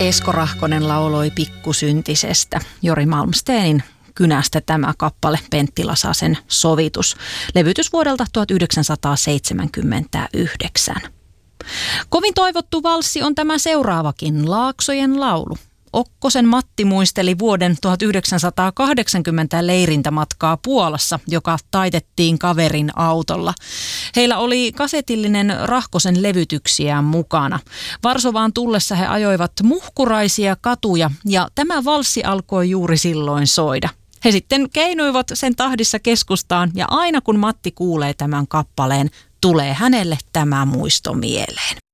Esko Rahkonen lauloi Pikkusyntisestä. Jori Malmsteenin kynästä tämä kappale, Pentti Lasasen sovitus. Levytys vuodelta 1979. Kovin toivottu valssi on tämä seuraavakin, Laaksojen laulu. Okkosen Matti muisteli vuoden 1980 leirintämatkaa Puolassa, joka taitettiin kaverin autolla. Heillä oli kasetillinen Rahkosen levytyksiä mukana. Varsovaan tullessa he ajoivat muhkuraisia katuja ja tämä valssi alkoi juuri silloin soida. He sitten keinuivat sen tahdissa keskustaan ja aina kun Matti kuulee tämän kappaleen, tulee hänelle tämä muisto mieleen.